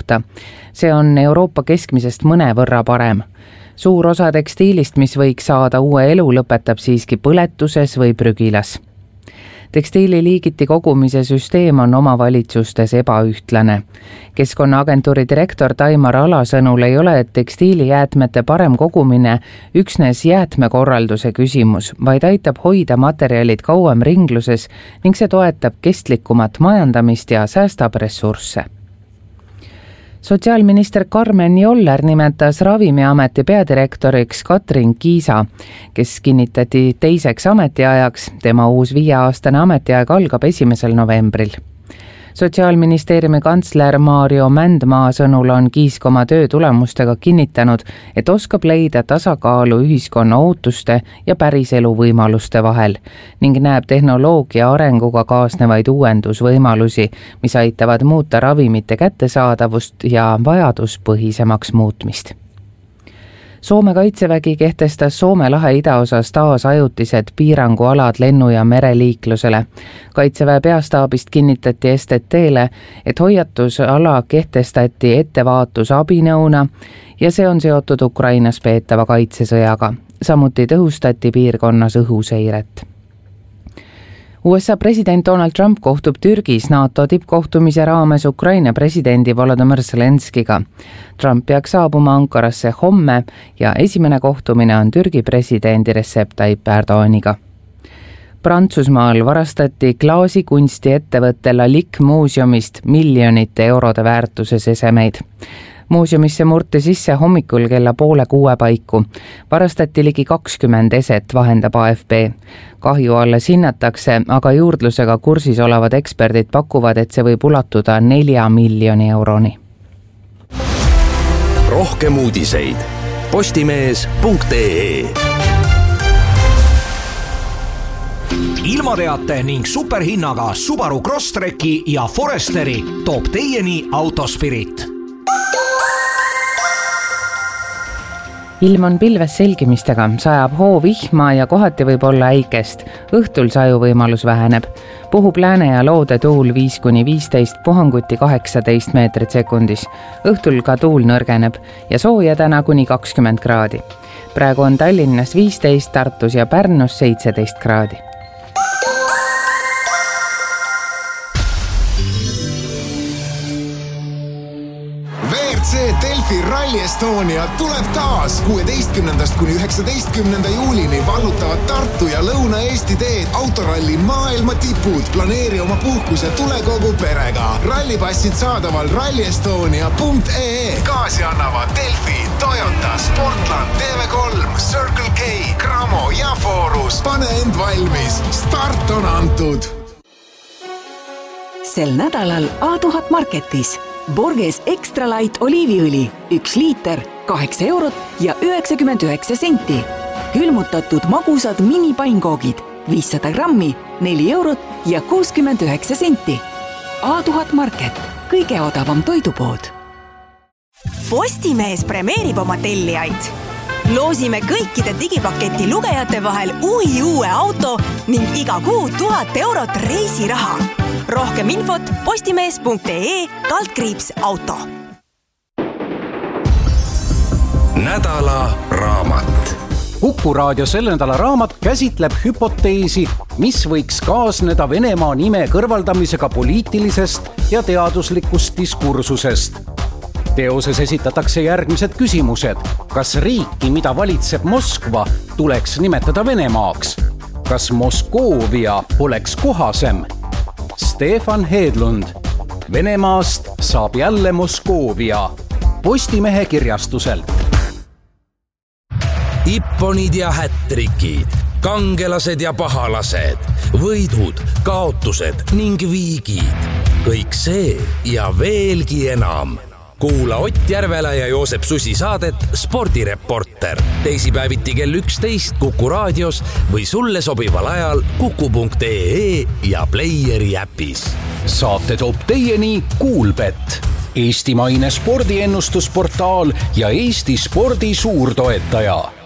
kohta. See on Euroopa keskmisest mõnevõrra parem. Suur osa tekstiilist, mis võiks saada uue elu, lõpetab siiski põletuses või prügilas. Tekstiililiigiti kogumise süsteem on omavalitsustes ebaühtlane. Keskkonnaagentuuri direktor Taimar Ala sõnul ei ole tekstiilijäätmete parem kogumine üksnes jäätmekorralduse küsimus, vaid aitab hoida materjalid kauem ringluses ning see toetab kestlikumat majandamist ja säästab ressursse. Sotsiaalminister Karmen Joller nimetas Ravimiameti peadirektoriks Katrin Kiisa, kes kinnitati teiseks ametiajaks. Tema uus 5-aastane ametiaeg algab 1. novembril. Sotsiaalministeeriumi kantsler Maarjo Mändmaa sõnul on Kiisk oma töö tulemustega kinnitanud, et oskab leida tasakaalu ühiskonna ootuste ja päriselu võimaluste vahel ning näeb tehnoloogia arenguga kaasnevaid uuendusvõimalusi, mis aitavad muuta ravimite kättesaadavust ja vajaduspõhisemaks muutmist. Soome kaitsevägi kehtestas Soome lahe idaosas taas ajutised piirangualad lennu- ja mereliiklusele. Kaitseväe peastaabist kinnitati STT-le, et hoiatusala kehtestati ettevaatusabinõuna ja see on seotud Ukrainas peetava kaitsesõjaga. Samuti tõhustati piirkonnas õhuseiret. USA president Donald Trump kohtub Türgis NATO tippkohtumise raames Ukraina presidendi Volodymyr Zelenskiga. Trump peaks saabuma Ankarasse homme ja esimene kohtumine on Türgi presidendi Recep Tayyip Erdoganiga. Prantsusmaal varastati klaasikunsti ettevõtte Lalique muuseumist miljonite eurode väärtuses esemeid. Muuseumisse murti sisse hommikul kella 5:30 paiku. Varastati ligi 20 eset, vahendab AFP. Kahju alles hinnatakse, aga juurdlusega kursis olevad eksperdid pakuvad, et see võib ulatuda 4 miljoni euroni. Rohkem uudiseid postimees.ee. Ilmateate ning superhinnaga Subaru Crosstreki ja Foresteri toob teieni Autospirit. Ilm on pilves selgimistega, sajab hoovihma ja kohati võib olla äikest. Õhtul sajuvõimalus väheneb. Puhub lääne ja loode tuul 5-15, puhanguti 18 meetrit sekundis. Õhtul ka tuul nõrgeneb ja sooja täna kuni 20 kraadi. Praegu on Tallinnas 15, Tartus ja Pärnus 17 kraadi. Delfi Rally Estonia tuleb taas 16. kuni 19. juulini vallutavad Tartu ja Lõuna-Eesti teed autoralli maailma tipud. Planeeri oma puhkus ja tule kogu perega. Rallipassid saadaval rallyestonia.ee. Gaasi annavad Delfi, Toyota, Sportland, TV3, Circle K, Cramo ja Forus. Pane end valmis. Start on antud. Sel nädalal A1000 Marketis Borges Extra Light oliiviõli 1 liiter 8 eurot ja 99 senti. Külmutatud magusad minipainkoogid 500 grammi 4 eurot ja 69 senti. A1000 Market, kõige odavam toidupood. Postimees premeerib oma tellijaid. Loosime kõikide digipaketi lugejate vahel uue auto ning iga kuu 1000 eurot reisiraha. Rohkem infot postimees.ee/auto. Nädala raamat. Kuku raadio selle nädala raamat käsitleb hüpoteesi, mis võiks kaasneda Venemaa nime kõrvaldamisega poliitilisest ja teaduslikust diskursusest. Teoses esitatakse järgmised küsimused. Kas riiki, mida valitseb Moskva, tuleks nimetada Venemaaks? Kas Moskoovia oleks kohasem? Stefan Hedlund. Venemaast saab jälle Moskoovia. Postimehe kirjastuselt. Ipponid ja hättrikid, kangelased ja pahalased, võidud, kaotused ning viigid. Kõik see ja veelgi enam. Kuula Ott Järvela ja Joosep Susi saadet Spordireporter. Teisipäeviti kell 11 Kuku raadios või sulle sobival ajal kuku.ee ja Playeri äpis. Saate toob teieni Kuulbet, eestimaine spordiennustusportaal ja Eesti spordi suurtoetaja.